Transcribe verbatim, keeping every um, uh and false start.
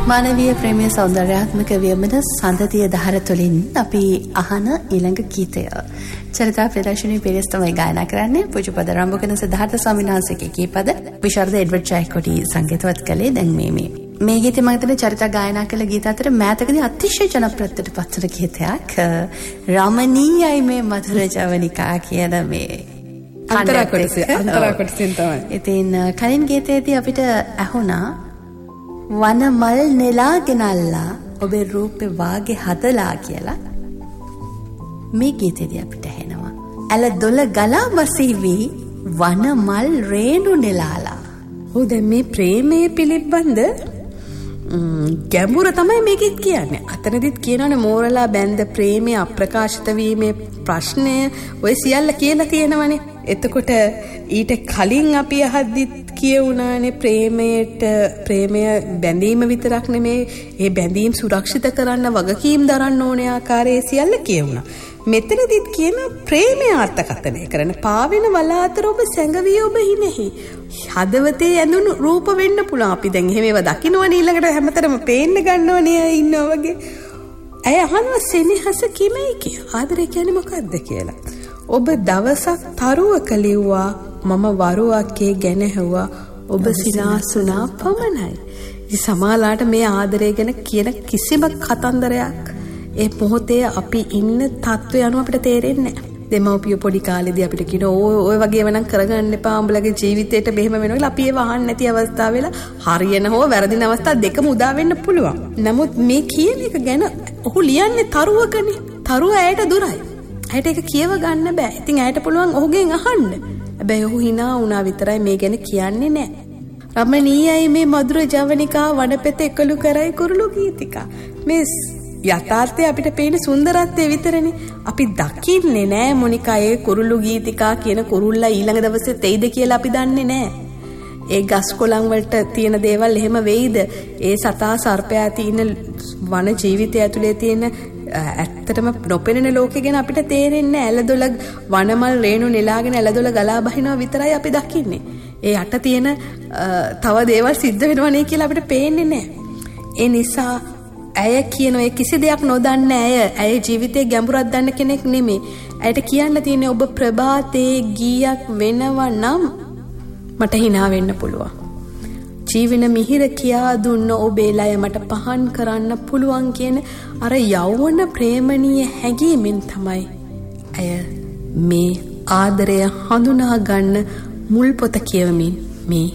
මානවීය ප්‍රේමයේ සෞන්දර්යාත්මක වියමන සඳතිය දහර තුළින් අපි අහන ඊළඟ ගීතය. චරිතා ප්‍රදර්ශනයේ පිරිස් තමයි ගායනා කරන්නේ. පූජ්‍යපද රම්බුකන සිද්ධාර්ථ ස්වාමීන් වහන්සේගේ කීපද විශාරද එඩ්වඩ් චයිකොටි සංගීතවත් කළේ. දැන් මේ මේ මේ ගීතය මම හිතන්නේ චරිතා ගායනා කළ ගීත අතර මෑතකදී අතිශය ජනප්‍රියත්වයට පත් වුණ ගීතයක්. රමණීයයි මේ මధుර ජවනිකා කියන මේ අන්තරා කොටස අන්තරා කොටසෙන් තමයි. ඉතින් කලින් ගීතයේදී අපිට ඇහුණා වන මල් නෙලාගෙනල්ලා ඔබේ රූපේ වාගේ හදලා කියලා. මේ ගීතේදී අපිට ඇහෙනවා ඇල දොල ගලා බසීවි වන මල් රේණු නෙලාලා. ඔව් දැන් මේ ප්‍රේමයේ පිළිබඳ ගැඹුර තමයි මේකෙත් කියන්නේ. අතනදිත් කියනවනේ මෝරලා බැඳ ප්‍රේමයේ අප්‍රකාශිත වීමේ ප්‍රශ්නය ඔය සියල්ල කියලා තියෙනවනේ. එතකොට ඊට කලින් අපි අහද්දිත් කියුණානේ ප්‍රේමයට ප්‍රේමය බැඳීම විතරක් නෙමේ ඒ බැඳීම් සුරක්ෂිත කරන්න වගකීම් දරන්න ඕනේ ආකාරයේ සියල්ල කියුණා. මෙතනදිත් කියන ප්‍රේමය අර්ථකථනය කරන පාවෙන වලාතර ඔබ සැඟවී ඔබ හිනෙහි හදවතේ ඇඳුණු රූප වෙන්න පුළුවන්. අපි දැන් එහෙම ඒවා දකින්නවනේ ඊළඟට හැමතරම පේන්න ගන්නවනේ ඉන්නවා වගේ. ඇය අහනවා සෙනෙහස කිමයි කියලා. ආදරය කියන්නේ මොකක්ද කියලා. ඔබ දවසක් තරුවක ලිව්වා මම වරුවක්ේ ගැනහැව්වා ඔබ සිනාසුනා පමණයි. ඉතින් සමාලාට මේ ආදරය ගැන කියන කිසිම කතන්දරයක් ඒ මොහොතේ අපි ඉන්න තත්ත්වය අනුව අපිට තේරෙන්නේ නැහැ. දෙමව්පියෝ පොඩි කාලේදී අපිට කියන ඔය ඔය වගේම නම් කරගන්න එපා උඹලගේ ජීවිතේට මෙහෙම වෙනවා කියලා අපි ඒව අහන්න නැති අවස්ථාවෙල හරියන හෝ වැරදින අවස්ථා දෙකම උදා වෙන්න පුළුවන්. නමුත් මේ කියන එක ගැන ඔහු ලියන්නේ තරුවකනේ. තරුව ඇයට දුරයි. ඇයට ඒක කියව ගන්න බෑ. ඉතින් ඇයට පුළුවන් ඔහුගෙන් අහන්න. හැබැයි ඔහු hina වුණා විතරයි මේ ගැන කියන්නේ නැහැ. රමණීයයි මේ මధుර ජවනිකා වනපෙත එකලු කරයි කුරුළු ගීතිකා. මේ යථාර්ථය අපිට පේන සුන්දරත්වය විතරනේ. අපි දකින්නේ නෑ මොනිකා ඒ කුරුළු ගීතිකා කියන කුරුල්ලා ඊළඟ දවසේ තෙයිද කියලා අපි දන්නේ නෑ. ඒ ගස් කොළන් වලට තියෙන දේවල් එහෙම වෙයිද? ඒ සතා සර්පයා තියෙන වන ජීවිතය ඇතුලේ තියෙන ඇත්තටම නොපෙනෙන ලෝකෙ ගැන අපිට තේරෙන්නේ ඇලදොල වනමල් රේණු නෙලාගෙන ඇලදොල ගලා බහිනවා විතරයි අපි දකින්නේ. ඒ යට තියෙන තව දේවල් සිද්ධ වෙනවනේ කියලා අපිට පේන්නේ නැහැ. ඒ නිසා ඇය කියන ඔය කිසි දෙයක් නොදන්න ඇය ඇය ජීවිතේ ගැඹුරක් දන්න කෙනෙක් නෙමෙයි. ඇයට කියන්න තියෙන්නේ ඔබ ප්‍රභාතේ ගීයක් වෙනවා නම් මට hina වෙන්න පුළුවන්. ජීවන මිහිර කියා දුන්න ඔබේ ලය මට පහන් කරන්න පුළුවන් කියන අර යෞවන ප්‍රේමණීය හැඟීමෙන් තමයි ඇය මේ ආදරය හඳුනා ගන්න මුල් පොත කියවමින් මේ